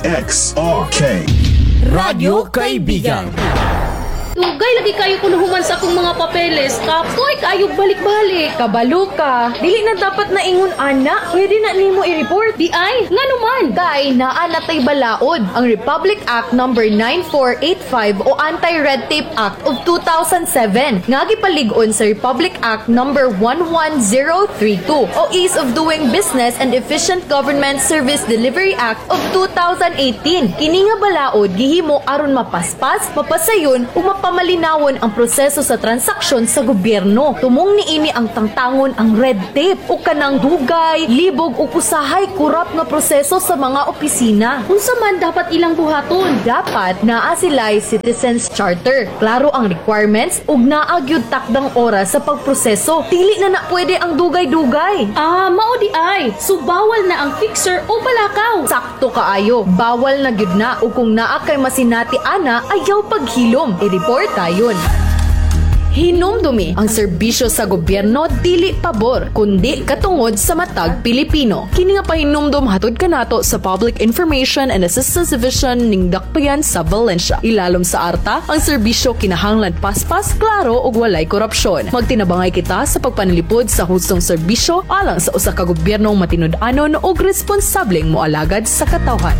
XRK Radyo Kaibigan. Tugay lagi kayo kuluhuman sa akong mga papeles. Kapoy kayo balik-balik. Kabalo ka. Dili na dapat na ingon ana. Pwede na nimo i-report. Di ay, nga naman. Kay naa natay balaod ang Republic Act No. 9485 o Anti-Red Tape Act of 2007 nga gipalig-on sa Republic Act No. 11032 o Ease of Doing Business and Efficient Government Service Delivery Act of 2018. Kini nga balaod gihimo aron mapaspas, mapasayon ug pamalinawon ang proseso sa transaksyon sa gobyerno. Tumong niini ang tangtangon ang red tape o kanang dugay, libog o usahay kurap nga proseso sa mga opisina. Unsa man dapat ilang buhaton? Dapat naa sila'y Citizens Charter. Klaro ang requirements ug naa gyud takdang oras sa pagproseso. Dili na pwede ang dugay-dugay. Mao di ay. So bawal na ang fixer o balakaw. Sakto kaayo. Bawal na gyud na ug kung naa kay masinati ana ayaw paghilom. I-report tayon. Hinumdumi ang serbisyo sa gobyerno dili pabor kundi katungod sa matag Pilipino. Kini nga pahinumdum hatod kanato sa Public Information and Assistance Division ning Dakbayan sa Valencia. Ilalom sa arta, ang serbisyo kinahanglan paspas, klaro ug walay korupsyon. Magtinabangay kita sa pagpanilipod sa hustong serbisyo alang sa usa ka gobyernong matinud-anon ug responsableng moalagad sa katawhan.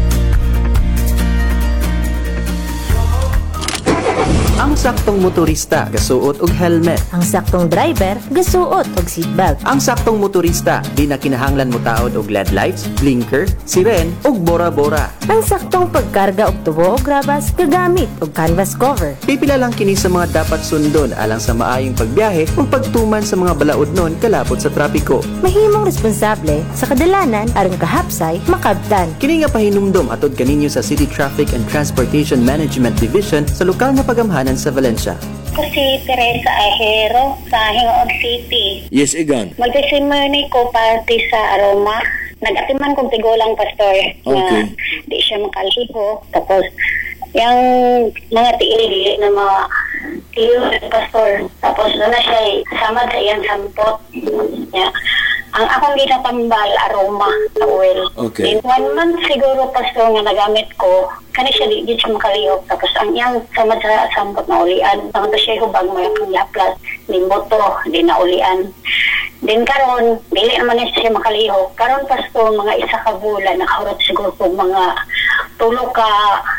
Ang saktong motorista gasuot og helmet. Ang saktong driver gasuot og seatbelt. Ang saktong motorista di na kinahanglan motaod og LED lights, blinker, siren ug bora-bora. Ang saktong pagkarga og tubo og grabas gagamit og canvas cover. Pipila lang kini sa mga dapat sundon alang sa maayong pagbiyahe ug pagtuman sa mga balaodnon kalapot sa trapiko. Mahimong responsable sa kadalanan aron kahapsay makabtan. Kini nga pahinumdom atod kaninyo sa City Traffic and Transportation Management Division sa lokal nga pagamhanan sa Valencia. Ako si Teresa Ahero sa Hingoog City. Yes, Igan. Magtesimony ko parte sa Aroma. Nag-atiman kong tigulang pastor na di siya makaliho. Tapos, yung mga tiili na mga tiyo pastor. Tapos, doon na siya kasama sa iyang sampot. Yeah. Ang akong ginatambal, aroma sa oil. Okay. In 1 month siguro, pastor, nga nagamit ko, kani siya di siya makalihok. Tapos ang iyang sama sa sampot na ulian. Tama siya hubag mo yung yaplas, nimboto, di na ulian. Din karon dili naman siya makalihok. Karon pastor, mga isa ka bulan, nakahurot siguro po mga tulo ka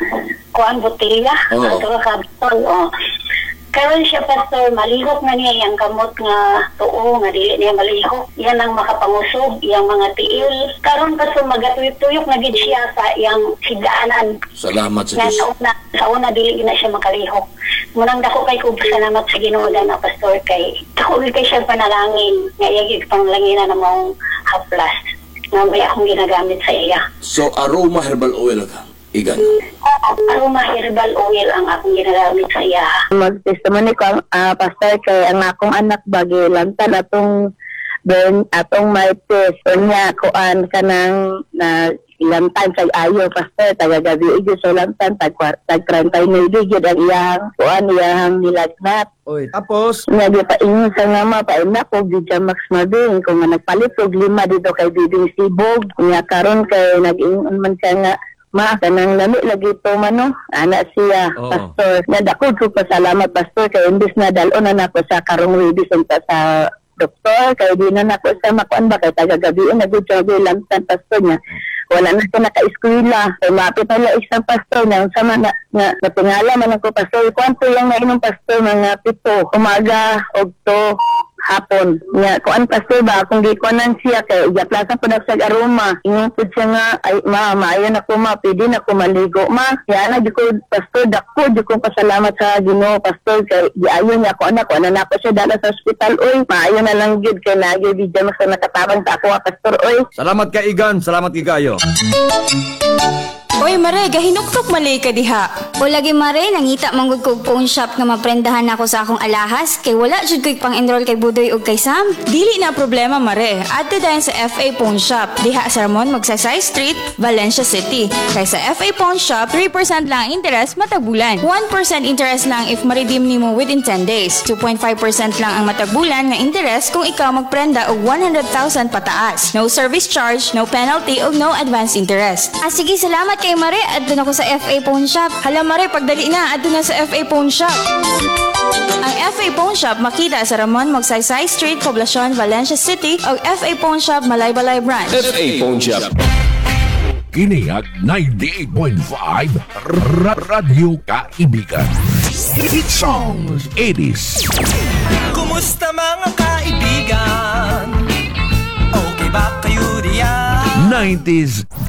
kuan botilya. Tulo ka botol, Karon siya pastor, malihok na niya yung gamot nga tuo, nga dili niya malihok. Yan ang makapangusog, yung mga tiil. Karon pastor, magatuyok-tuyok na gid siya sa yung higdaanan. Salamat sa Diyos. Sa una, dili na siya makalihok. Munang dako kay ko salamat sa Ginoo na pastor kay. Dako kay siya panalangin, nga iyagig panglangina na mong haplas. Nga may akong ginagamit sa iya. So, aroma herbal oil ka, Igan. Aroma herbal oil ang akong ginagamit sa iya. Mag-testimony ko ang pastor kay ang akong anak bagi lantan atong ben atong may test niya kuan kanang na lantan kay ayo pastor taga gabi igyo so lantan tag 30 na igyo ang iyang kuan iyang nilagnat. Oy, tapos Nga pa ingon sa nga ma pa ina ko Bija Max Mabing kung nga nagpalit og 5 dito kay Bibing Sibog nga karon kay nag-ingon man siya nga ma, kanang lami lagi po mano, anak siya, pastor. Nadako ko pasalamat, pastor, kay imbis na dalon na nako sa karong revision pa sa doktor, kay di na nako sa makuan ba, kay tagagabiin, nag-jobi lantan, pastor niya. Wala na siya naka-eskwila. Kay mapit na isang pastor na, sama na natingala man ako, pastor. Kwanto yung nainom, pastor, mga 7, umaga, og 2, hapon. Nga, kuan pastor ba, kung gikuanan siya, kay iyaplasan po na sa aroma. Ingon po siya nga, ay maayo na ko pwede na ko maligo, Kaya na, di ko, pastor, dako, di ko pasalamat sa Ginoo, pastor, kay iayo niya ko anak, kuanan na po siya dala sa hospital, maayo na lang gid kay lagi, di dyan mas nakatabang sa ako, pastor, salamat kay Igan, salamat kay Gayo. Oy, Mare, gahinuktok malay ka diha. O lagi mare, nangita manggod kog phone shop nga maprendahan ako sa akong alahas kay wala jud ko'y pang-enroll kay Budoy ug kay Sam. Dili na problema mare. Adto dayon sa FA Pawn Shop. Diha sa Ramon Magsaysay Street, Valencia City. Kay sa FA Pawn Shop, 3% lang ang interest matag bulan. 1% interest lang if ma-redeem nimo within 10 days. 2.5% lang ang matag bulan nga interest kung ikaw magprenda og 100,000 pataas. No service charge, no penalty ug no advance interest. Ah sige, salamat kay mare. Adto na ko sa FA Pawn Shop. Hala mare, pagdali na adto na sa FA Pawn Shop. Ang FA Pawn Shop makita sa Ramon Magsaysay Street, Poblacion, Valencia City ug FA Pawn Shop Malaybalay Branch. FA Pawn Shop. Kiniag 98.5 Radyo Kaibigan. Hit songs 80s. Kumusta mga kaibigan? Okay ba kayo diyan? 90s